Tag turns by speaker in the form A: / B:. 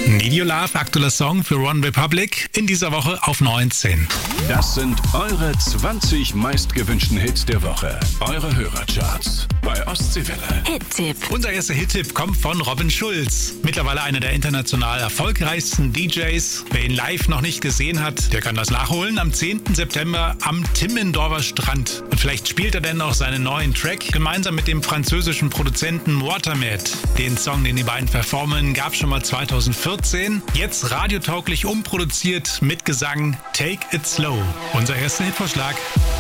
A: Need Your Love, aktueller Song für One Republic, in dieser Woche auf 19.
B: Das sind eure 20 meistgewünschten Hits der Woche. Eure Hörercharts bei Ostseewelle.
C: Hit-Tipp.
A: Unser erster Hit-Tipp kommt von Robin Schulz. Mittlerweile einer der international erfolgreichsten DJs. Wer ihn live noch nicht gesehen hat, der kann das nachholen am 10. September am Timmendorfer Strand. Und vielleicht spielt er dann auch seinen neuen Track gemeinsam mit dem französischen Produzenten Watermed. Den Song, den die beiden performen, gab es schon mal 2014. Jetzt radiotauglich umproduziert mit Gesang Take It Slow. Unser erster Hitvorschlag.